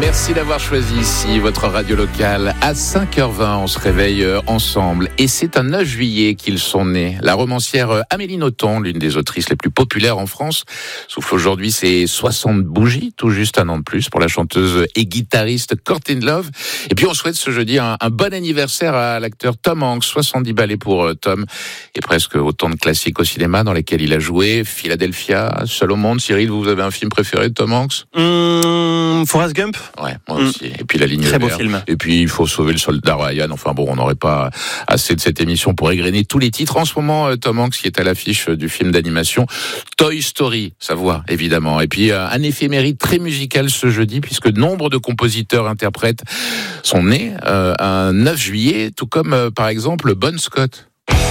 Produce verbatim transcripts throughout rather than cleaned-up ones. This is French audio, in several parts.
Merci d'avoir choisi ici votre radio locale. À cinq heures vingt, on se réveille ensemble. Et c'est un neuf juillet qu'ils sont nés. La romancière Amélie Nothomb, l'une des autrices les plus populaires en France, souffle aujourd'hui ses soixante bougies, tout juste un an de plus pour la chanteuse et guitariste Courtney Love. Et puis on souhaite ce jeudi un, un bon anniversaire à l'acteur Tom Hanks, soixante-dix ballets pour euh, Tom, et presque autant de classiques au cinéma dans lesquels il a joué. Philadelphia, Seul au monde. Cyril, vous avez un film préféré de Tom Hanks? Mmh, Forrest Gump. Ouais, moi aussi. Mmh. Et puis La Ligne Très verte. beau film. Et puis Il faut sauver le soldat Ryan. Enfin bon, on n'aurait pas assez de cette émission pour égrener tous les titres. En ce moment, Tom Hanks qui est à l'affiche du film d'animation Toy Story, sa voix évidemment. Et puis un éphéméride très musical ce jeudi puisque nombre de compositeurs interprètes sont nés euh, un neuf juillet, tout comme euh, par exemple Bon Scott.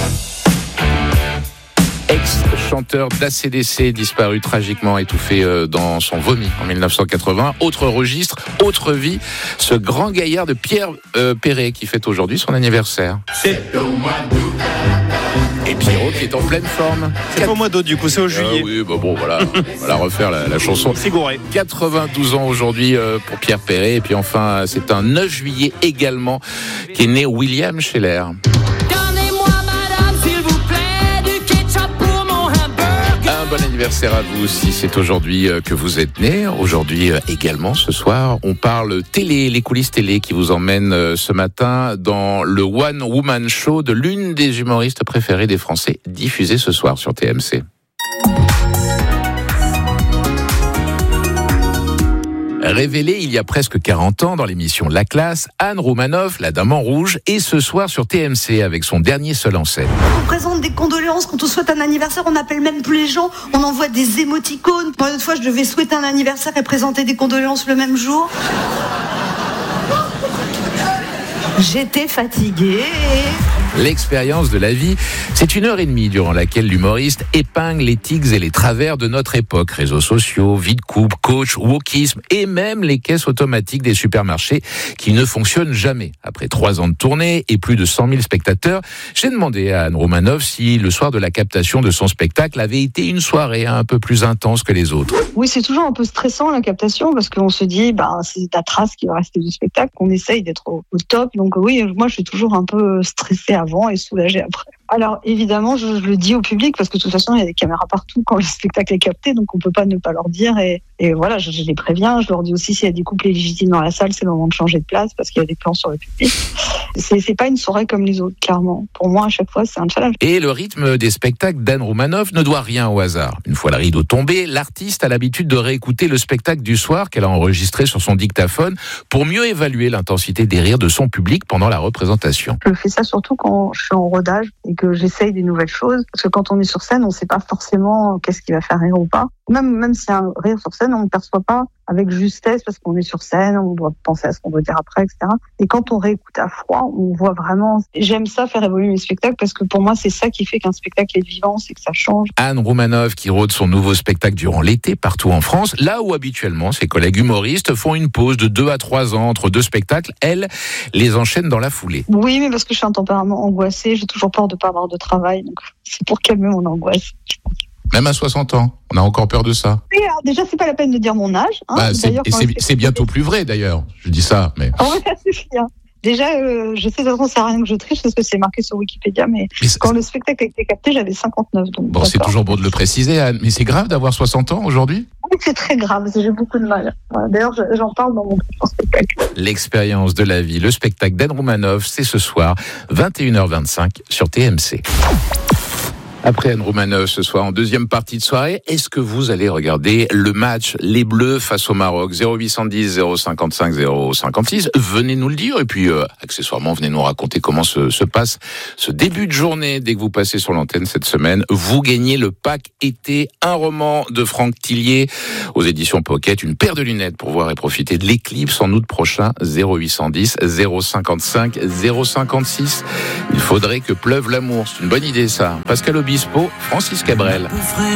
Ex-chanteur d'A C D C, disparu tragiquement, étouffé dans son vomi en dix-neuf cent quatre-vingts. Autre registre, autre vie, ce grand gaillard de Pierre euh, Perret qui fête aujourd'hui son anniversaire. C'est au mois d'août. Et Pierrot qui est en pleine forme. C'est Quatre... pas au mois d'août, du coup, c'est au juillet. Euh, oui, bah bon, voilà, on va la refaire la, la chanson. C'est gouré. quatre-vingt-douze ans aujourd'hui euh, pour Pierre Perret. Et puis enfin, c'est un neuf juillet également qui est né William Scheller. Bon anniversaire à vous aussi, c'est aujourd'hui que vous êtes nés. Aujourd'hui également, ce soir, on parle télé, les coulisses télé qui vous emmènent ce matin dans le One Woman Show de l'une des humoristes préférées des Français, diffusée ce soir sur T M C. Révélée il y a presque quarante ans dans l'émission La Classe, Anne Roumanoff, la dame en rouge, est ce soir sur T M C avec son dernier seul en scène. On présente des condoléances quand on souhaite un anniversaire, on n'appelle même plus les gens, on envoie des émoticônes. Pour une fois, je devais souhaiter un anniversaire et présenter des condoléances le même jour. J'étais fatiguée. L'expérience de la vie, c'est une heure et demie durant laquelle l'humoriste épingle les tics et les travers de notre époque. Réseaux sociaux, vie de couple, coach, wokisme et même les caisses automatiques des supermarchés qui ne fonctionnent jamais. Après trois ans de tournée et plus de cent mille spectateurs, j'ai demandé à Anne Roumanoff si le soir de la captation de son spectacle avait été une soirée un peu plus intense que les autres. Oui, c'est toujours un peu stressant la captation parce qu'on se dit, bah, c'est ta trace qui va rester du spectacle, qu'on essaye d'être au, au top. Donc oui, moi je suis toujours un peu stressée avant et soulagée après. Alors évidemment, je, je le dis au public parce que de toute façon, il y a des caméras partout quand le spectacle est capté, donc on peut pas ne pas leur dire. Et, et voilà, je, je les préviens. Je leur dis aussi s'il y a des couples illégitimes dans la salle, c'est le moment de changer de place parce qu'il y a des plans sur le public. C'est, c'est pas une soirée comme les autres, clairement. Pour moi, à chaque fois, c'est un challenge. Et le rythme des spectacles d'Anne Roumanoff ne doit rien au hasard. Une fois le rideau tombé, l'artiste a l'habitude de réécouter le spectacle du soir qu'elle a enregistré sur son dictaphone pour mieux évaluer l'intensité des rires de son public pendant la représentation. Je fais ça surtout quand je suis en rodage et que j'essaye des nouvelles choses. Parce que quand on est sur scène, on ne sait pas forcément qu'est-ce qui va faire rire ou pas. Même, même si un rire sur scène, on ne le perçoit pas avec justesse parce qu'on est sur scène, on doit penser à ce qu'on doit dire après, et cetera. Et quand on réécoute à froid, on voit vraiment... J'aime ça, faire évoluer les spectacles, parce que pour moi, c'est ça qui fait qu'un spectacle est vivant, c'est que ça change. Anne Roumanoff qui rôde son nouveau spectacle durant l'été partout en France, là où habituellement ses collègues humoristes font une pause de deux à trois ans entre deux spectacles, elle les enchaîne dans la foulée. Oui, mais parce que je suis un tempérament angoissé, j'ai toujours peur de ne pas avoir de travail, donc c'est pour calmer mon angoisse, je pense. Même à soixante ans, on a encore peur de ça. Oui, alors déjà, c'est pas la peine de dire mon âge. Hein. Bah, c'est, et c'est, c'est bientôt plus vrai d'ailleurs. Je dis ça, mais. Oh, ça suffit. Hein. Déjà, euh, je sais de toute façon, c'est rien que je triche parce que c'est marqué sur Wikipédia, mais, mais quand le spectacle a été capté, j'avais cinquante-neuf. Donc bon, c'est toujours bon de le préciser, Anne. Mais c'est grave d'avoir soixante ans aujourd'hui ? Oui, c'est très grave. J'ai beaucoup de mal. Voilà. D'ailleurs, j'en parle dans mon spectacle. L'expérience de la vie, le spectacle d'Anne Roumanoff, c'est ce soir, vingt et une heures vingt-cinq sur T M C. Après Anne Roumanoff ce soir en deuxième partie de soirée, est-ce que vous allez regarder le match Les Bleus face au Maroc? Zéro huit cent dix, zéro cinquante-cinq, zéro cinquante-six. Venez nous le dire et puis euh, accessoirement venez nous raconter comment se, se passe ce début de journée dès que vous passez sur l'antenne cette semaine. Vous gagnez le pack été, un roman de Franck Tillier aux éditions Pocket, une paire de lunettes pour voir et profiter de l'éclipse en août prochain. Zéro huit cent dix, zéro cinquante-cinq, zéro cinquante-six. Il faudrait que pleuve l'amour, c'est une bonne idée ça. Pascal Obispo, Francis Cabrel.